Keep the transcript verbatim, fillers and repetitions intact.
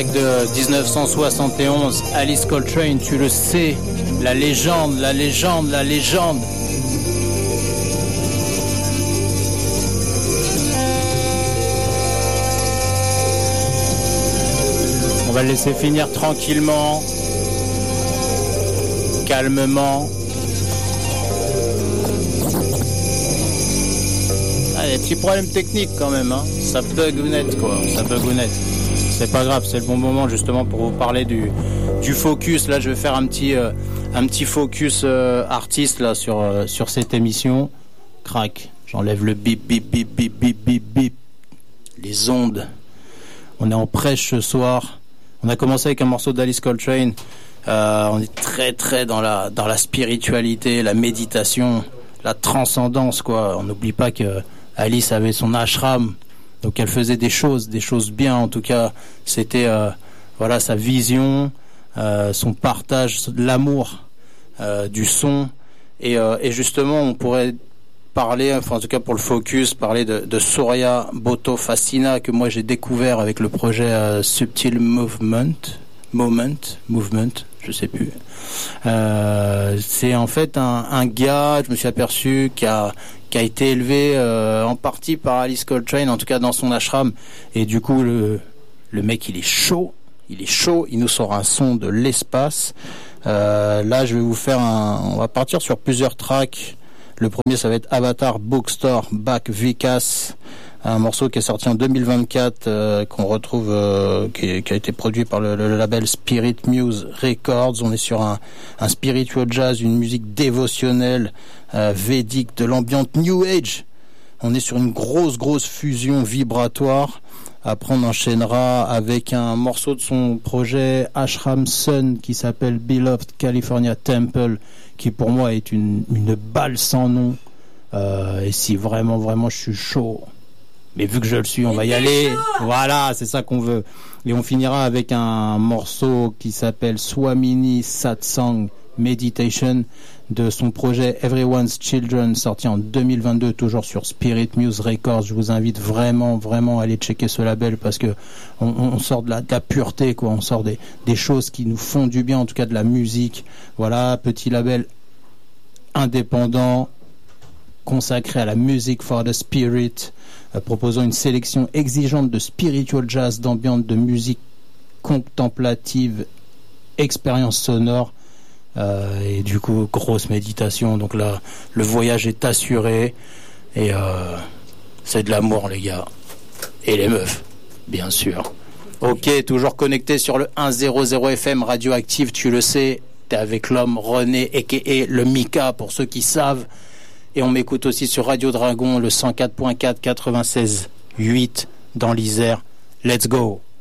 track de dix-neuf cent soixante et onze, Alice Coltrane, tu le sais, la légende, la légende, la légende. On va le laisser finir tranquillement, calmement. Ah, il y a des petits problèmes techniques quand même, hein. Ça bug net quoi, ça bug net. C'est pas grave, c'est le bon moment justement pour vous parler du, du focus. Là, je vais faire un petit, euh, un petit focus euh, artiste là sur, euh, sur cette émission. Crac, j'enlève le bip, bip, bip, bip, bip, bip, bip. Les ondes. On est en prêche ce soir. On a commencé avec un morceau d'Alice Coltrane. Euh, on est très très dans la, dans la spiritualité, la méditation, la transcendance quoi. On n'oublie pas que Alice avait son ashram. Donc elle faisait des choses, des choses bien. En tout cas, c'était euh, voilà sa vision, euh, son partage, l'amour euh, du son. Et, euh, et justement, on pourrait parler, enfin en tout cas pour le focus, parler de, de Surya Bhotofasina que moi j'ai découvert avec le projet euh, Subtle Movement, Moment, Movement, je sais plus. Euh, c'est en fait un, un gars, je me suis aperçu, qui a qui a été élevé euh, en partie par Alice Coltrane, en tout cas dans son ashram. Et du coup, le, le mec, il est chaud. Il est chaud. Il nous sort un son de l'espace. Euh, là, je vais vous faire un... On va partir sur plusieurs tracks. Le premier, ça va être Avatar Bookstore Back Vikas. Un morceau qui est sorti en deux mille vingt-quatre, euh, qu'on retrouve, euh, qui, est, qui a été produit par le, le label Spirit Muse Records. On est sur un, un spiritual jazz, une musique dévotionnelle, euh, védique, de l'ambiance New Age. On est sur une grosse, grosse fusion vibratoire. Après, on enchaînera avec un morceau de son projet Ashram Sun qui s'appelle Beloved California Temple, qui pour moi est une, une balle sans nom. Euh, et si vraiment, vraiment je suis chaud, mais vu que je le suis, on va y aller. Voilà, c'est ça qu'on veut. Et on finira avec un morceau qui s'appelle Swamini Satsang Meditation de son projet Everyone's Children, sorti en deux mille vingt-deux, toujours sur Spirit Muse Records. Je vous invite vraiment, vraiment à aller checker ce label parce que on, on sort de la, de la pureté, quoi. On sort des, des choses qui nous font du bien, en tout cas de la musique. Voilà, petit label indépendant consacré à la music for the spirit, euh, proposant une sélection exigeante de spiritual jazz, d'ambiance, de musique contemplative, expérience sonore, euh, et du coup grosse méditation. Donc là, le voyage est assuré et euh, c'est de l'amour, les gars et les meufs, bien sûr. Ok, toujours connecté sur le cent F M Radioactive, tu le sais, t'es avec l'homme René aka le Mika pour ceux qui savent. Et on m'écoute aussi sur Radio Dragon, le cent quatre point quatre, quatre-vingt-seize huit dans l'Isère. Let's go!